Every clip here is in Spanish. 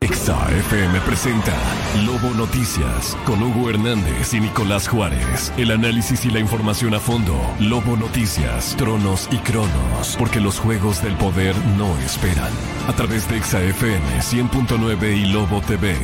Exa FM presenta Lobo Noticias con Hugo Hernández y Nicolás Juárez. El análisis y la información a fondo. Lobo Noticias, tronos y cronos. Porque los juegos del poder no esperan. A través de Exa FM 100.9 y Lobo TV.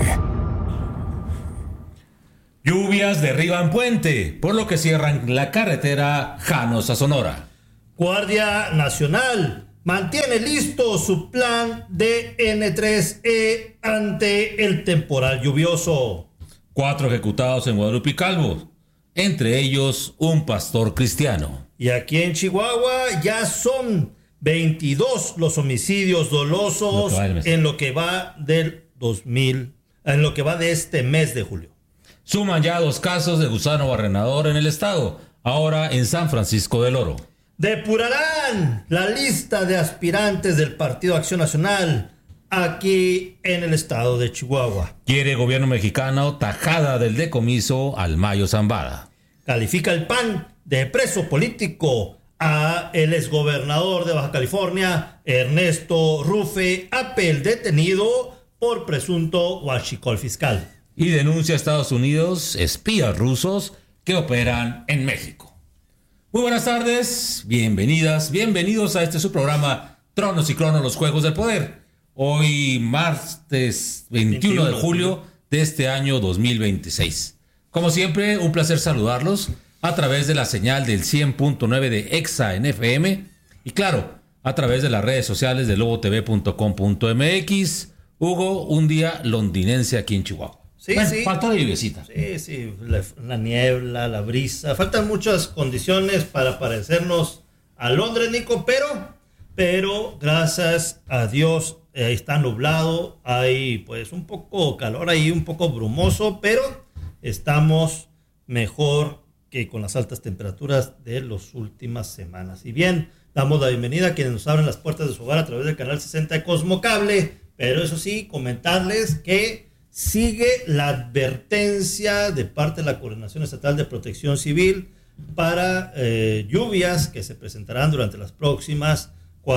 Lluvias derriban puente, por lo que cierran la carretera Janos a Sonora. Guardia Nacional mantiene listo su plan de N3E ante el temporal lluvioso. 4 ejecutados en Guadalupe y Calvo, entre ellos un pastor cristiano. Y aquí en Chihuahua ya son 22 los homicidios dolosos en lo que va de este mes de julio. Suman ya 2 casos de gusano barrenador en el estado, ahora en San Francisco del Oro. Depurarán la lista de aspirantes del Partido Acción Nacional aquí en el estado de Chihuahua. Quiere gobierno mexicano tajada del decomiso al Mayo Zambada. Califica el PAN de preso político a el exgobernador de Baja California, Ernesto Rufe Apel, detenido por presunto huachicol fiscal. Y denuncia a Estados Unidos espías rusos que operan en México. Muy buenas tardes, bienvenidas, bienvenidos a su programa Tronos y Cronos, los Juegos del Poder. Hoy martes 21 de julio de este año 2026. Como siempre, un placer saludarlos a través de la señal del 100.9 de Exa en FM y claro, a través de las redes sociales de lobotv.com.mx. Hugo, un día londinense aquí en Chihuahua. Sí, bueno, sí. Falta de lluviecita. Sí, la niebla, la brisa. Faltan muchas condiciones para parecernos a Londres, Nico, pero gracias a Dios está nublado. Hay pues un poco calor ahí, un poco brumoso, pero estamos mejor que con las altas temperaturas de las últimas semanas. Y bien, damos la bienvenida a quienes nos abren las puertas de su hogar a través del canal 60 de Cosmocable, pero eso sí, comentarles que sigue la advertencia de parte de la Coordinación Estatal de Protección Civil para lluvias que se presentarán durante las próximas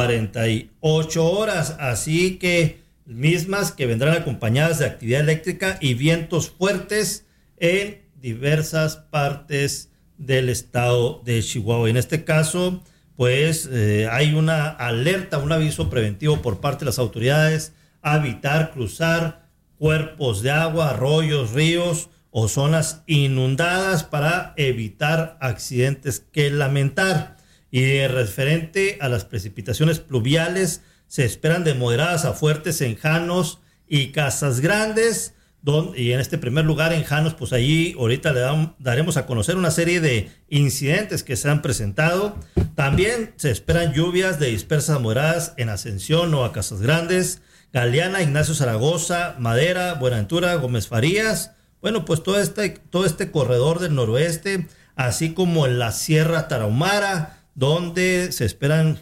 48 horas, así que mismas que vendrán acompañadas de actividad eléctrica y vientos fuertes en diversas partes del estado de Chihuahua. En este caso, pues hay una alerta, un aviso preventivo por parte de las autoridades a evitar cruzar cuerpos de agua, arroyos, ríos o zonas inundadas para evitar accidentes que lamentar. Y referente a las precipitaciones pluviales, se esperan de moderadas a fuertes en Janos y Casas Grandes, y en este primer lugar en Janos, pues allí ahorita daremos a conocer una serie de incidentes que se han presentado. También se esperan lluvias de dispersas a moderadas en Ascensión o a Casas Grandes, Galeana, Ignacio Zaragoza, Madera, Buenaventura, Gómez Farías, bueno, pues todo este corredor del noroeste, así como en la Sierra Tarahumara, donde se esperan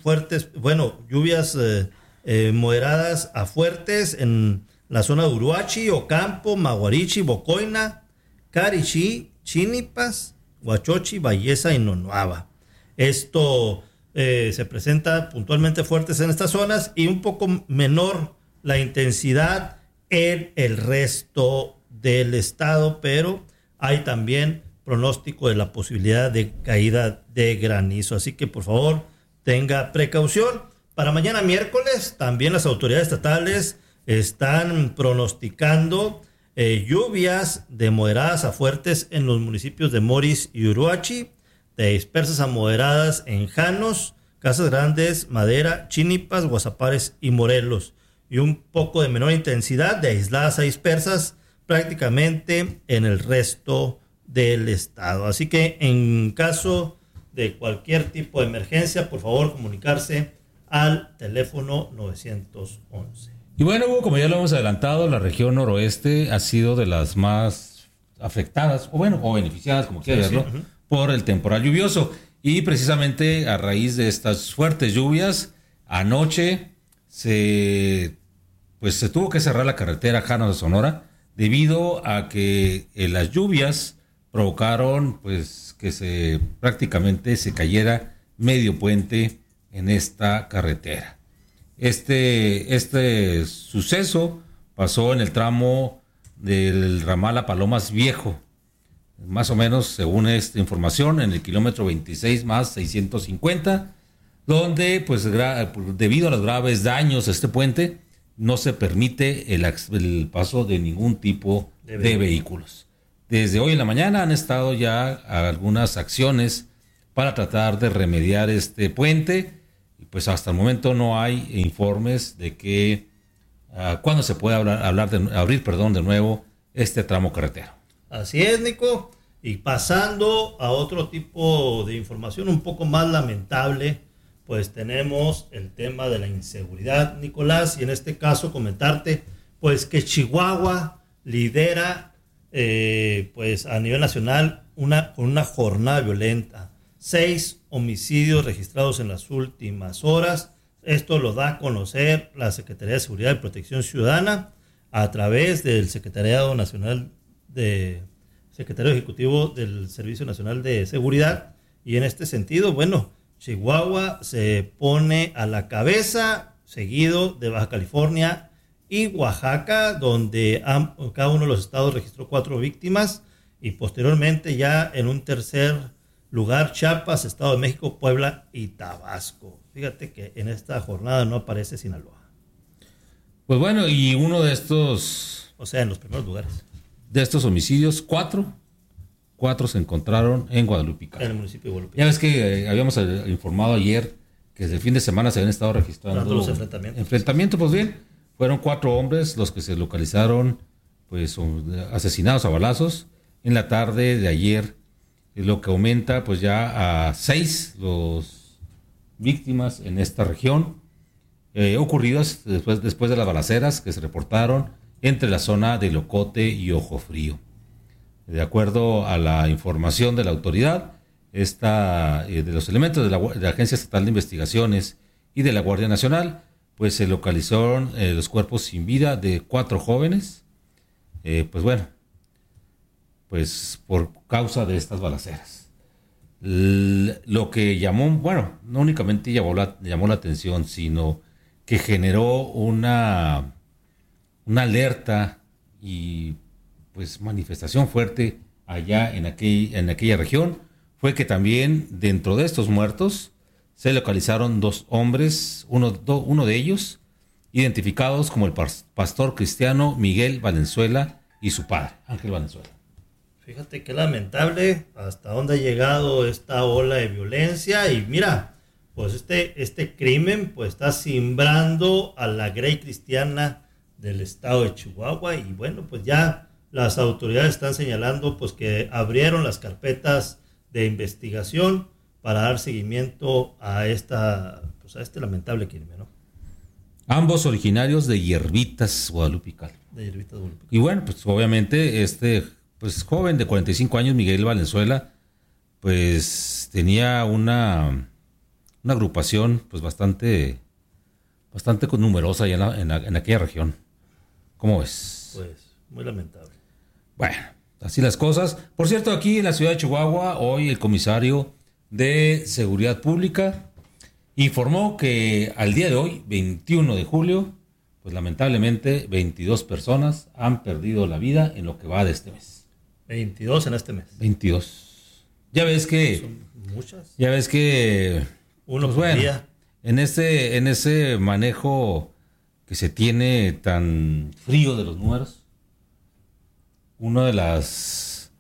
lluvias moderadas a fuertes en la zona de Uruachi, Ocampo, Maguarichi, Bocoina, Carichí, Chinipas, Huachochi, Valleza y Nonuava. Esto se presenta puntualmente fuertes en estas zonas y un poco menor la intensidad en el resto del estado, pero hay también pronóstico de la posibilidad de caída de granizo, así que por favor tenga precaución. Para mañana miércoles también las autoridades estatales están pronosticando lluvias de moderadas a fuertes en los municipios de Moris y Uruachi, de dispersas a moderadas en Janos, Casas Grandes, Madera, Chinipas, Guasapares y Morelos, y un poco de menor intensidad de aisladas a dispersas prácticamente en el resto del estado. Así que en caso de cualquier tipo de emergencia, por favor comunicarse al teléfono 911. Y bueno, Hugo, como ya lo hemos adelantado, la región noroeste ha sido de las más afectadas, o beneficiadas, como quiera verlo, por el temporal lluvioso. Y precisamente a raíz de estas fuertes lluvias, anoche se tuvo que cerrar la carretera Janos de Sonora debido a que las lluvias provocaron pues que prácticamente se cayera medio puente en esta carretera. Este suceso pasó en el tramo del ramal a Palomas Viejo, más o menos según esta información, en el kilómetro 26 más 650, donde pues debido a los graves daños a este puente, no se permite el paso de ningún tipo de vehículos. Desde hoy en la mañana han estado ya algunas acciones para tratar de remediar este puente, y pues hasta el momento no hay informes de que cuándo se puede abrir de nuevo este tramo carretero. Así es, Nico. Y pasando a otro tipo de información un poco más lamentable, pues tenemos el tema de la inseguridad, Nicolás, y en este caso comentarte pues que Chihuahua lidera pues a nivel nacional con una jornada violenta. 6 homicidios registrados en las últimas horas. Esto lo da a conocer la Secretaría de Seguridad y Protección Ciudadana a través del Secretario Ejecutivo del Servicio Nacional de Seguridad. Y en este sentido, bueno, Chihuahua se pone a la cabeza, seguido de Baja California y Oaxaca, donde cada uno de los estados registró 4 víctimas, y posteriormente ya en un tercer lugar Chiapas, Estado de México, Puebla y Tabasco. Fíjate que en esta jornada no aparece Sinaloa. Pues bueno, y uno de estos... O sea, en los primeros lugares. De estos homicidios, 4 se encontraron en Guadalupe Calvo. En el municipio de Guadalupe. Ya ves que habíamos informado ayer que desde el fin de semana se habían estado registrando los enfrentamientos. Pues bien, fueron 4 hombres los que se localizaron, pues asesinados a balazos en la tarde de ayer, lo que aumenta pues ya a 6 los víctimas en esta región, ocurridas después de las balaceras que se reportaron entre la zona de Locote y Ojo Frío. De acuerdo a la información de la autoridad, de los elementos de la Agencia Estatal de Investigaciones y de la Guardia Nacional, pues se localizaron los cuerpos sin vida de 4 jóvenes, pues por causa de estas balaceras. Lo que no únicamente llamó la atención, sino que generó una alerta y pues manifestación fuerte allá en aquella región, fue que también dentro de estos muertos se localizaron 2 hombres, uno de ellos identificados como el pastor cristiano Miguel Valenzuela y su padre, Ángel Valenzuela. Fíjate qué lamentable hasta dónde ha llegado esta ola de violencia. Y mira, pues este crimen pues está simbrando a la Grey cristiana del estado de Chihuahua. Y bueno, pues ya las autoridades están señalando pues que abrieron las carpetas de investigación para dar seguimiento a este lamentable crimen, ¿no? Ambos originarios de Hierbitas, Guadalupe Calvo. Y bueno, pues obviamente pues joven de 45 años, Miguel Valenzuela, pues tenía una agrupación pues bastante numerosa allá en aquella región. ¿Cómo ves? Pues muy lamentable. Bueno, así las cosas. Por cierto, aquí en la ciudad de Chihuahua, hoy el comisario de Seguridad Pública informó que al día de hoy, 21 de julio, pues lamentablemente 22 personas han perdido la vida en lo que va de este mes. 22 en este mes. 22. Ya ves que... Son muchas. Ya ves que... Uno por día. En ese manejo que se tiene tan frío de los números, uno de los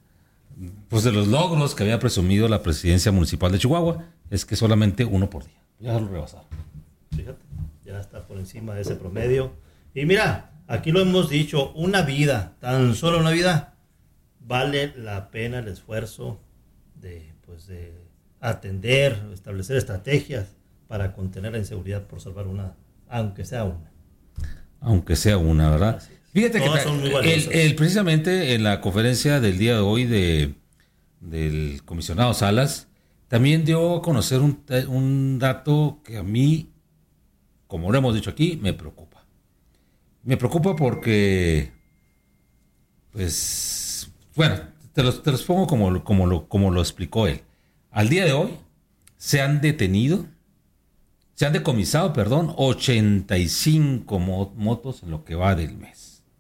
logros que había presumido la presidencia municipal de Chihuahua es que solamente 1 por día. Ya lo rebasaron. Fíjate, ya está por encima de ese promedio. Y mira, aquí lo hemos dicho, una vida, tan solo una vida, vale la pena el esfuerzo de atender, establecer estrategias para contener la inseguridad por salvar una, aunque sea una. Aunque sea una, ¿verdad? Así es. Fíjate Todas que son muy valiosas. precisamente en la conferencia del día de hoy del comisionado Salas, también dio a conocer un dato que a mí, como lo hemos dicho aquí, me preocupa. Me preocupa porque, pues, bueno, te los pongo como lo explicó él. Al día de hoy se han decomisado, 85 motos en lo que va del mes.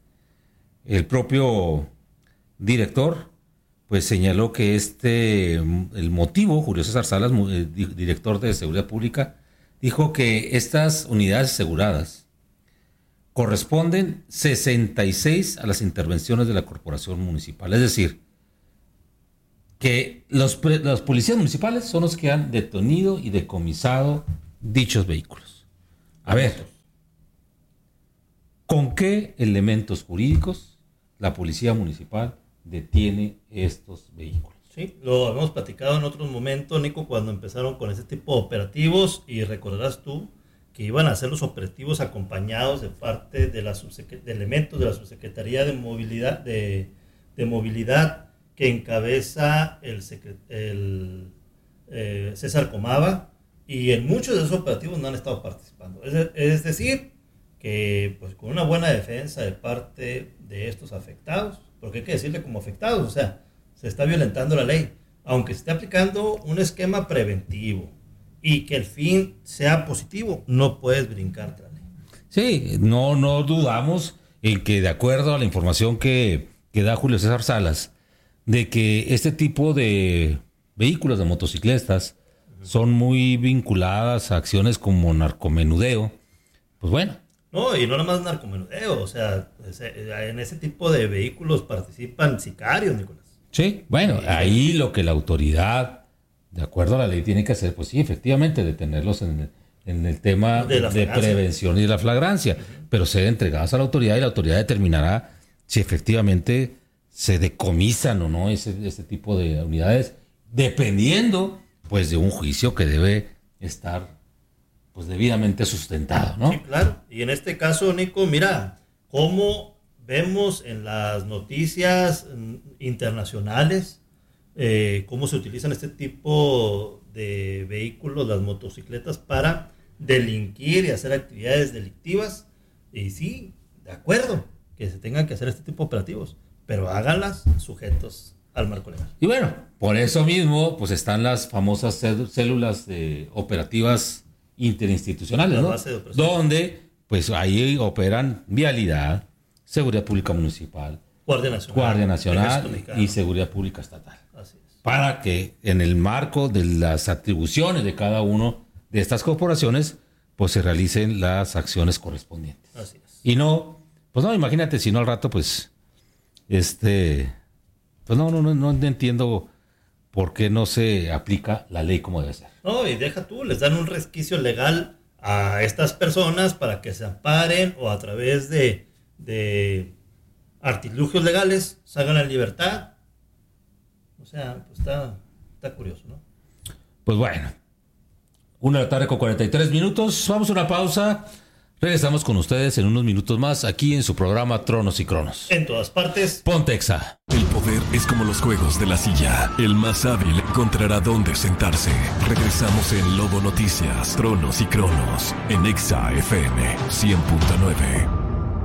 el propio director pues señaló que el motivo, Julio César Salas, director de Seguridad Pública, dijo que estas unidades aseguradas corresponden 66 a las intervenciones de la corporación municipal. Es decir, que los policías municipales son los que han detenido y decomisado dichos vehículos. A ver, ¿con qué elementos jurídicos la policía municipal detiene estos vehículos? Sí, lo habíamos platicado en otros momentos, Nico, cuando empezaron con ese tipo de operativos, y recordarás tú que iban a hacer los operativos acompañados de parte de elementos de la Subsecretaría de Movilidad, de movilidad que encabeza el César Comava, y en muchos de esos operativos no han estado participando. Es decir, que pues con una buena defensa de parte de estos afectados, porque hay que decirle como afectados, o sea, se está violentando la ley, aunque se esté aplicando un esquema preventivo y que el fin sea positivo, no puedes brincarte la ley. Sí, no dudamos en que, de acuerdo a la información que da Julio César Salas, de que este tipo de vehículos, de motocicletas, son muy vinculadas a acciones como narcomenudeo. Pues bueno. No, y no nada más narcomenudeo, o sea, en ese tipo de vehículos participan sicarios, Nicolás. Sí, bueno, ahí lo que la autoridad, de acuerdo a la ley, tiene que hacer, pues sí, efectivamente, detenerlos en el tema de prevención y de la flagrancia, pero ser entregados a la autoridad, y la autoridad determinará si efectivamente se decomisan o no ese tipo de unidades, dependiendo pues de un juicio que debe estar pues debidamente sustentado, ¿no? Sí, claro. Y en este caso, Nico, mira cómo vemos en las noticias internacionales cómo se utilizan este tipo de vehículos, las motocicletas, para delinquir y hacer actividades delictivas. Y sí, de acuerdo que se tengan que hacer este tipo de operativos, pero háganlas sujetos al marco legal. Y bueno, por eso mismo pues están las famosas células operativas interinstitucionales, ¿no? Donde pues ahí operan Vialidad, Seguridad Pública Municipal, Guardia Nacional y Seguridad Pública Estatal. Así es. Para que en el marco de las atribuciones de cada uno de estas corporaciones pues se realicen las acciones correspondientes. Así es. Y no, pues no, imagínate si no al rato pues pues no entiendo por qué no se aplica la ley como debe ser. No, y deja tú, les dan un resquicio legal a estas personas para que se amparen o a través de artilugios legales salgan en libertad. O sea, pues está curioso, ¿no? Pues bueno, 1:43 Vamos a una pausa. Regresamos con ustedes en unos minutos más aquí en su programa Tronos y Cronos. En todas partes. Pontexa. El poder es como los juegos de la silla. El más hábil encontrará dónde sentarse. Regresamos en Lobo Noticias, Tronos y Cronos, en Exa FM 100.9.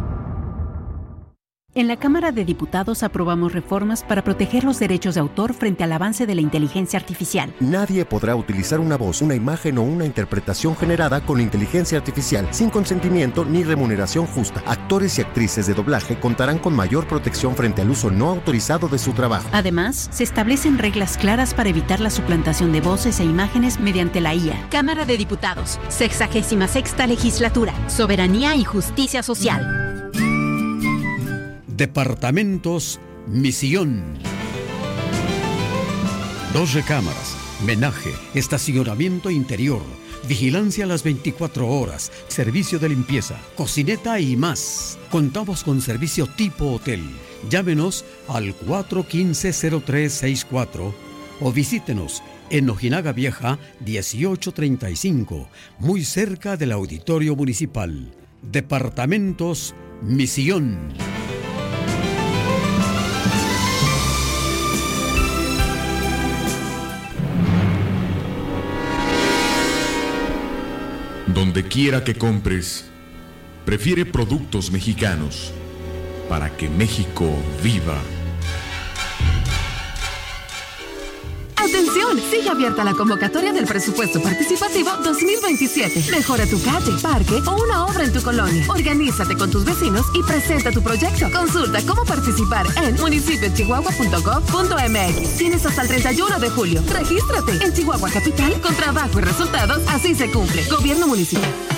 En la Cámara de Diputados aprobamos reformas para proteger los derechos de autor frente al avance de la inteligencia artificial. Nadie podrá utilizar una voz, una imagen o una interpretación generada con inteligencia artificial sin consentimiento ni remuneración justa. Actores y actrices de doblaje contarán con mayor protección frente al uso no autorizado de su trabajo. Además, se establecen reglas claras para evitar la suplantación de voces e imágenes mediante la IA. Cámara de Diputados, 66ª Legislatura, Soberanía y Justicia Social. Departamentos Misión. 2 recámaras, menaje, estacionamiento interior, vigilancia a las 24 horas, servicio de limpieza, cocineta y más. Contamos con servicio tipo hotel. Llámenos al 415-0364 o visítenos en Ojinaga Vieja 1835, muy cerca del Auditorio Municipal. Departamentos Misión. Donde quiera que compres, prefiere productos mexicanos para que México viva. ¡Atención! León. Sigue abierta la convocatoria del presupuesto participativo 2027. Mejora tu calle, parque o una obra en tu colonia. Organízate con tus vecinos y presenta tu proyecto. Consulta cómo participar en municipiochihuahua.gov.mx. Tienes hasta el 31 de julio. Regístrate. En Chihuahua Capital, con trabajo y resultados, así se cumple. Gobierno municipal.